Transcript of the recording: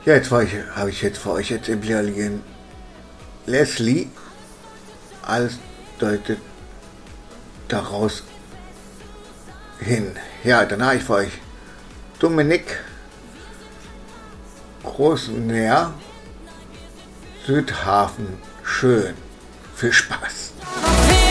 Ja, habe ich jetzt für euch jetzt im Liegen Leslie. Alles deutet daraus hin. Ja, dann habe ich für euch Dominik Großenär, Südhafen, schön. Viel Spaß.